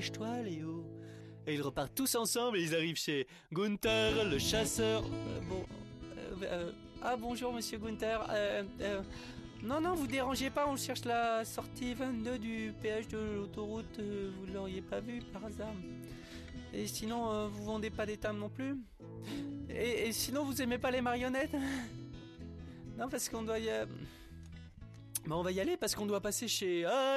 dépêche-toi, Léo. Et ils repartent tous ensemble et ils arrivent chez Gunther, le chasseur. Bonjour, monsieur Gunther. Non, vous dérangez pas, on cherche la sortie 22 du péage de l'autoroute. Vous l'auriez pas vu par hasard. Et sinon, vous vendez pas des tables non plus. Et sinon, vous aimez pas les marionnettes? Non, parce qu'on doit y... on va y aller parce qu'on doit passer chez...